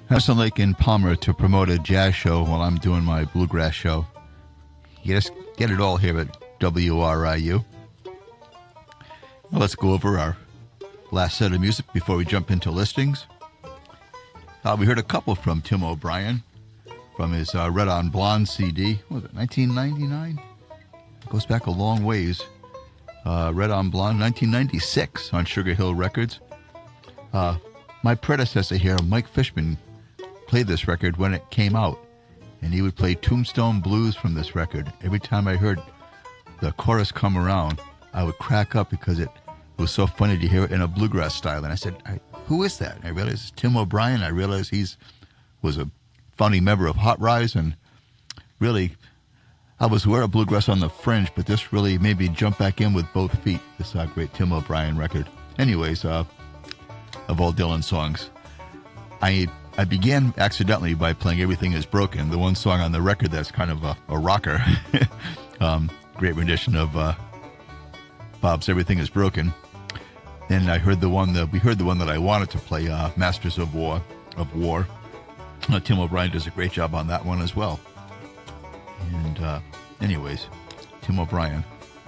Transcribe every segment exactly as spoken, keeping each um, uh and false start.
I sound like in Palmer to promote a jazz show while I'm doing my bluegrass show. You just get it all here at W R I U. Well, let's go over our last set of music before we jump into listings. Uh, we heard a couple from Tim O'Brien from his uh, Red on Blonde C D. What was it, nineteen ninety-nine? It goes back a long ways. Uh, Red on Blonde, nineteen ninety-six on Sugar Hill Records. Uh, my predecessor here, Mike Fishman, played this record when it came out, and he would play Tombstone Blues from this record. Every time I heard the chorus come around, I would crack up because it was so funny to hear it in a bluegrass style. And I said, I, who is that? And I realized it's Tim O'Brien. I realized he's was a founding member of Hot Rise, and really, I was aware of bluegrass on the fringe, but this really made me jump back in with both feet. This uh, great Tim O'Brien record. Anyways, uh, of all Dylan songs, I I began accidentally by playing Everything Is Broken, the one song on the record that's kind of a, a rocker. um, great rendition of uh, Bob's Everything Is Broken. Then I heard the one that we heard the one that I wanted to play, uh, Masters of War. Of War. Uh, Tim O'Brien does a great job on that one as well. And uh, anyways, Tim O'Brien.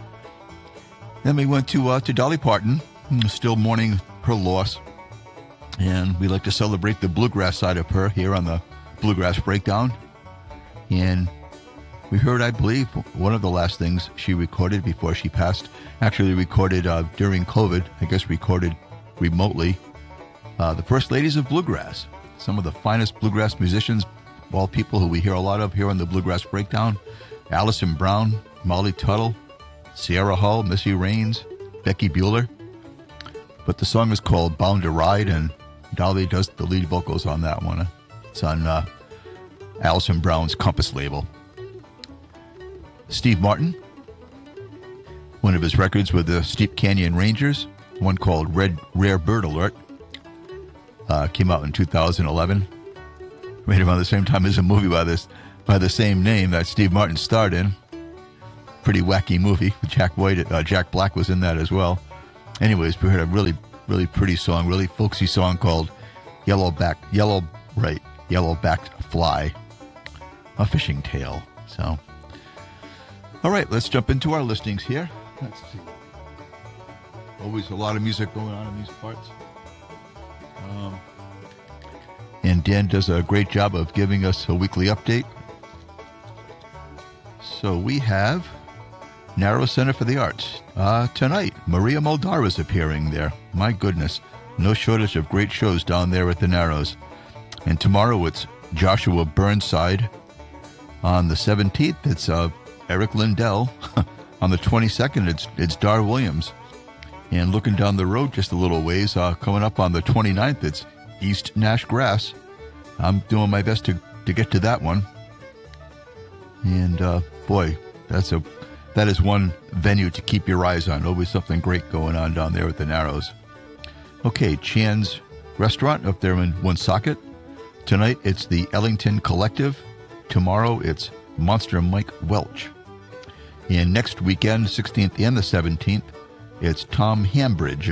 Then we went to uh, to Dolly Parton, still mourning her loss. And we like to celebrate the bluegrass side of her here on the Bluegrass Breakdown. And we heard, I believe, one of the last things she recorded before she passed. Actually recorded uh, during COVID, I guess recorded remotely. Uh, the First Ladies of Bluegrass. Some of the finest bluegrass musicians, all people who we hear a lot of here on the Bluegrass Breakdown. Allison Brown, Molly Tuttle, Sierra Hull, Missy Raines, Becky Bueller. But the song is called Bound to Ride, and Dolly does the lead vocals on that one. It's on uh, Allison Brown's Compass label. Steve Martin, one of his records with the Steep Canyon Rangers, one called Red Rare Bird Alert, uh, came out in two thousand eleven, right around the same time as a movie by this by the same name that Steve Martin starred in. Pretty wacky movie. Jack White, uh, Jack Black was in that as well. Anyways, we heard a really, really pretty song, really folksy song called Yellowback, Yellow, right, Yellow-Backed Fly, a fishing tale. So, all right, let's jump into our listings here. Let's see. Always a lot of music going on in these parts. Um, and Dan does a great job of giving us a weekly update. So we have Narrow Center for the Arts. Uh, tonight, Maria Muldaur is appearing there. My goodness, no shortage of great shows down there at the Narrows. And tomorrow it's Joshua Burnside. On the seventeenth, it's uh, Eric Lindell. On the twenty-second, it's it's Dar Williams. And looking down the road just a little ways, uh, coming up on the twenty-ninth, it's East Nash Grass. I'm doing my best to, to get to that one. And uh, boy, that's a that is one venue to keep your eyes on. Always something great going on down there at the Narrows. Okay, Chan's Restaurant up there in Woonsocket. Tonight it's the Ellington Collective. Tomorrow it's Monster Mike Welch. And next weekend, sixteenth and the seventeenth, it's Tom Hambridge.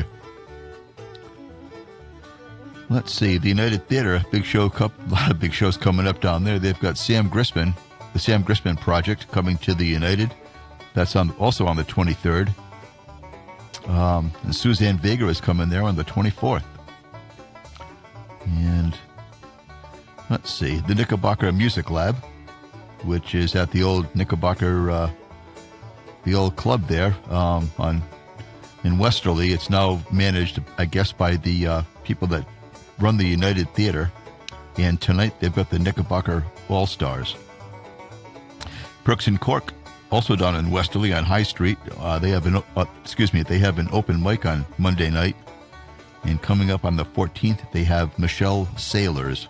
Let's see, the United Theater, big show, a lot of big shows coming up down there. They've got Sam Grisman, the Sam Grisman Project, coming to the United. That's on also on the twenty-third. Um, and Suzanne Vega is coming there on the twenty-fourth. And let's see, the Knickerbocker Music Lab, which is at the old Knickerbocker, uh, the old club there um, on in Westerly. It's now managed, I guess, by the uh, people that run the United Theater. And tonight they've got the Knickerbocker All-Stars. Brooks and Cork, also down in Westerly on High Street. Uh, they have an uh, excuse me, they have an open mic on Monday night. And coming up on the fourteenth, they have Michelle Sailors.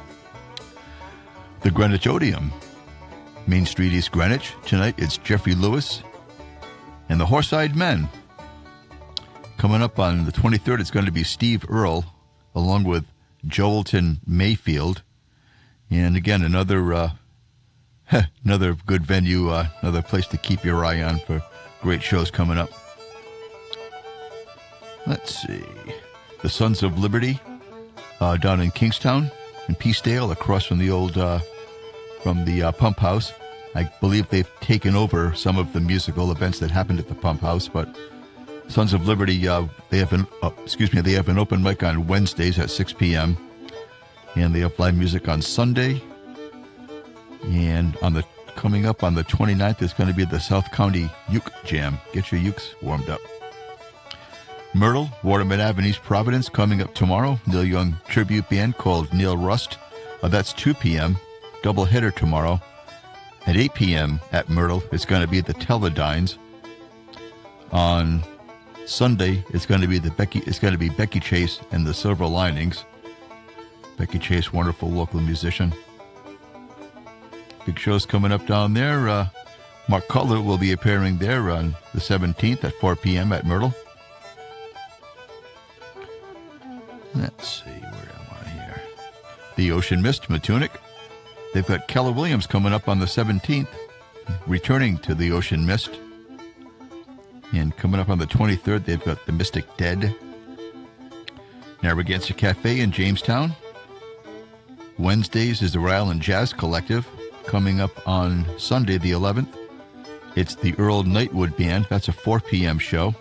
The Greenwich Odeum, Main Street, East Greenwich. Tonight it's Jeffrey Lewis and the Horse-Eyed Men. Coming up on the twenty-third, it's going to be Steve Earle, along with Joelton Mayfield. And again, another uh, another good venue, uh, another place to keep your eye on for great shows coming up. Let's see. The Sons of Liberty uh, down in Kingstown. in Peacedale, across from the old, uh, from the uh, Pump House. I believe they've taken over some of the musical events that happened at the Pump House, but Sons of Liberty, uh, they have an, uh, excuse me, they have an open mic on Wednesdays at six p.m. and they have live music on Sunday. And on the coming up on the twenty-ninth is going to be the South County Uke Jam. Get your ukes warmed up. Myrtle, Waterman Avenue, East Providence, coming up tomorrow. Neil Young tribute band called Neil Rust. Uh, that's two p.m. Double header tomorrow. At eight p.m. at Myrtle, it's going to be the Teledynes. On Sunday, it's going to be the Becky. It's going to be Becky Chase and the Silver Linings. Becky Chase, wonderful local musician. Big shows coming up down there. Uh, Mark Cutler will be appearing there on the seventeenth at four p.m. at Myrtle. Let's see, where am I here? The Ocean Mist, Matunic. They've got Keller Williams coming up on the seventeenth, returning to the Ocean Mist. And coming up on the twenty-third, they've got the Mystic Dead. Narragansett Cafe in Jamestown. Wednesdays is the Rhode Island Jazz Collective. Coming up on Sunday the eleventh, it's the Earl Nightwood Band. That's a four p.m. show.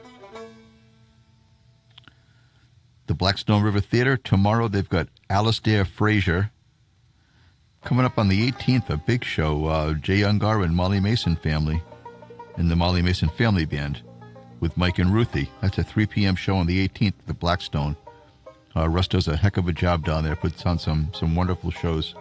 The Blackstone River Theater, tomorrow they've got Alistair Fraser. Coming up on the eighteenth, a big show, uh, Jay Ungar and Molly Mason family, and the Molly Mason Family Band with Mike and Ruthie. That's a three p.m. show on the eighteenth at the Blackstone. Uh, Russ does a heck of a job down there, puts on some, some wonderful shows.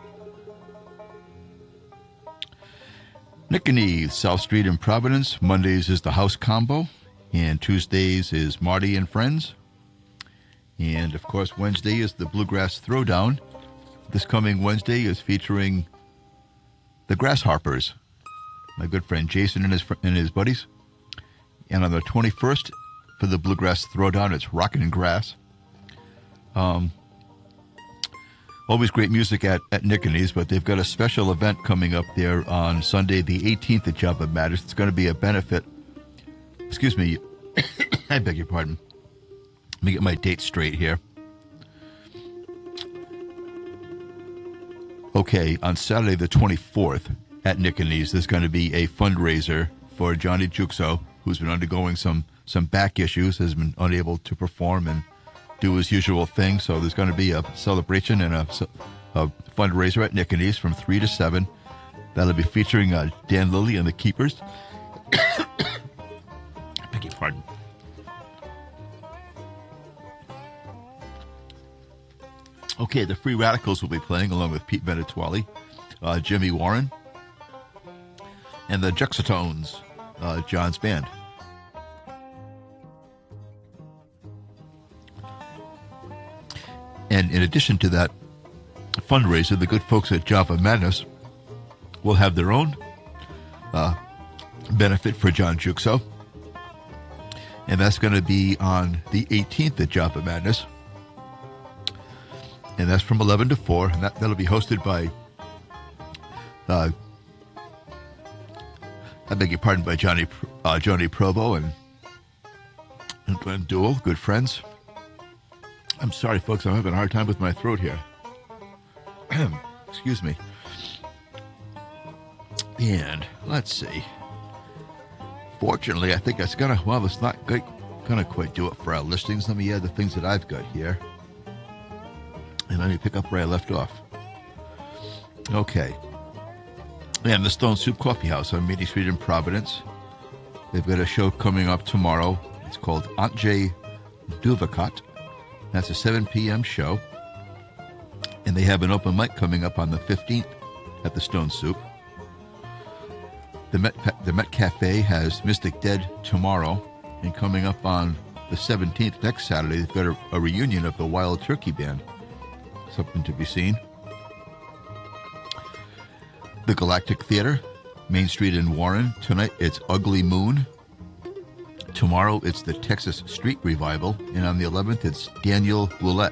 Nicanese, South Street in Providence. Mondays is the House Combo, and Tuesdays is Marty and Friends. And, of course, Wednesday is the Bluegrass Throwdown. This coming Wednesday is featuring the Grasshoppers, my good friend Jason and his and his buddies. And on the twenty-first, for the Bluegrass Throwdown, it's Rockin' Grass. Um, always great music at, at Nicanese, but they've got a special event coming up there on Sunday, the eighteenth at Java Matters. It's going to be a benefit. Excuse me. I beg your pardon. Let me get my date straight here. Okay, on Saturday the twenty-fourth at Nicanese, there's going to be a fundraiser for Johnny Juxo, who's been undergoing some, some back issues, has been unable to perform and do his usual thing. So there's going to be a celebration and a, a fundraiser at Nicanese from three to seven. That'll be featuring uh, Dan Lilly and the Keepers. Beg your pardon. Okay, the Free Radicals will be playing along with Pete Venetwali, uh, Jimmy Warren, and the Juxotones, uh, John's band. And in addition to that fundraiser, the good folks at Java Madness will have their own uh, benefit for John Juxo. And that's going to be on the eighteenth at Java Madness. And that's from eleven to four. And that, that'll be hosted by, uh, I beg your pardon, by Johnny uh, Johnny Provo and, and Glenn Duell, good friends. I'm sorry, folks, I'm having a hard time with my throat here. Excuse me. And let's see. Fortunately, I think that's gonna, well, it's not gonna quite do it for our listings. Let me add the things that I've got here. And let me pick up where I left off. Okay. And the Stone Soup Coffee House on Meeting Street in Providence. They've got a show coming up tomorrow. It's called Antje Duvakot. That's a seven p.m. show. And they have an open mic coming up on the fifteenth at the Stone Soup. The Met, the Met Cafe has Mystic Dead tomorrow. And coming up on the seventeenth, next Saturday, they've got a, a reunion of the Wild Turkey Band. Something to be seen. The Galactic Theater, Main Street in Warren. Tonight, it's Ugly Moon. Tomorrow, it's the Texas Street Revival. And on the eleventh, it's Daniel Willette.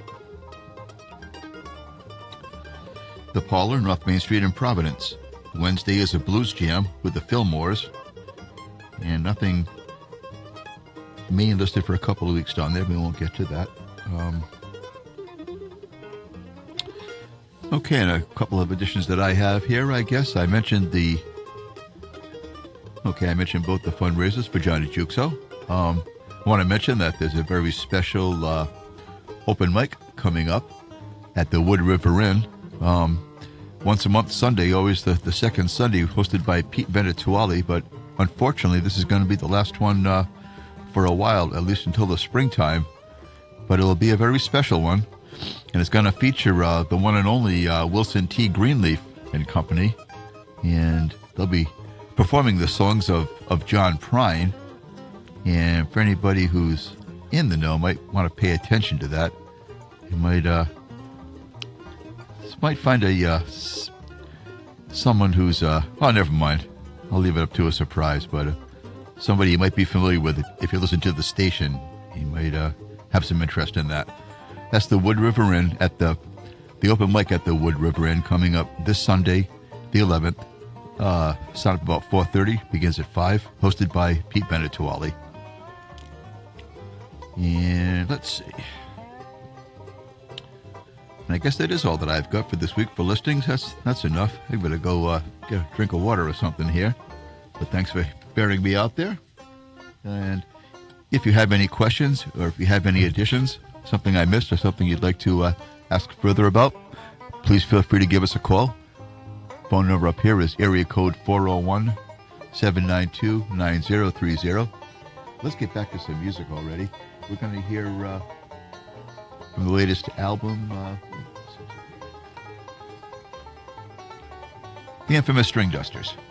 The Parlor, North Main Street in Providence. Wednesday is a blues jam with the Fillmores. And nothing main listed for a couple of weeks down there. We won't get to that. Um, Okay, and a couple of additions that I have here, I guess. I mentioned the... Okay, I mentioned both the fundraisers for Johnny Jukso. Um, I want to mention that there's a very special uh, open mic coming up at the Wood River Inn. Um, once a month Sunday, always the, the second Sunday, hosted by Pete Venituali, but unfortunately this is going to be the last one uh, for a while, at least until the springtime. But it'll be a very special one, and it's going to feature uh, the one and only uh, Wilson T. Greenleaf and Company, and they'll be performing the songs of, of John Prine. And for anybody who's in the know, might want to pay attention to that. You might uh, might find a uh, s- someone who's uh, oh, never mind. I'll leave it up to a surprise. But uh, somebody you might be familiar with if you listen to the station, you might uh, have some interest in that. That's the Wood River Inn at the the open mic at the Wood River Inn coming up this Sunday, the eleventh. Uh, start up about four thirty, begins at five, hosted by Pete Venituali. And let's see. And I guess that is all that I've got for this week for listings. That's that's enough. I better go uh, get a drink of water or something here. But thanks for bearing me out there. And if you have any questions or if you have any additions, something I missed or something you'd like to uh, ask further about, please feel free to give us a call. Phone number up here is area code four oh one, seven nine two, nine oh three oh. Let's get back to some music already. We're going to hear uh, from the latest album, uh, the infamous String Dusters.